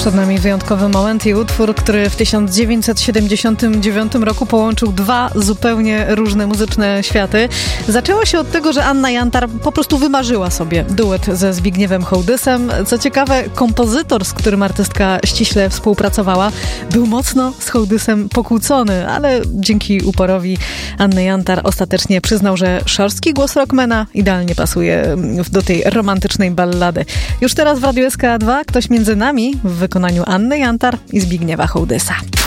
Przed nami wyjątkowy moment i utwór, który w 1979 roku połączył dwa zupełnie różne muzyczne światy. Zaczęło się od tego, że Anna Jantar po prostu wymarzyła sobie duet ze Zbigniewem Hołdysem. Co ciekawe, kompozytor, z którym artystka ściśle współpracowała, był mocno z Hołdysem pokłócony, ale dzięki uporowi Anny Jantar ostatecznie przyznał, że szorstki głos rockmana idealnie pasuje do tej romantycznej ballady. Już teraz w Radiu SK2 ktoś między nami w wykonaniu Anny Jantar i Zbigniewa Hołdysa.